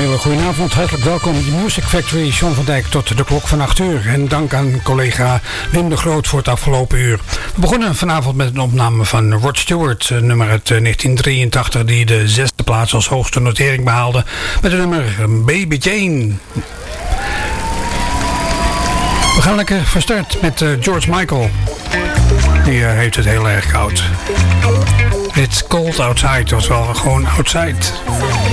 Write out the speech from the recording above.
hele goedenavond, hartelijk welkom in de Music Factory. John van Dijk tot de klok van 8 uur. En dank aan collega Wim de Groot voor het afgelopen uur. We begonnen vanavond met een opname van Rod Stewart, nummer uit 1983, die de 6e plaats als hoogste notering behaalde met het nummer Baby Jane. We gaan lekker van start met George Michael. Die heeft het heel erg koud. It's cold outside, oftewel gewoon outside.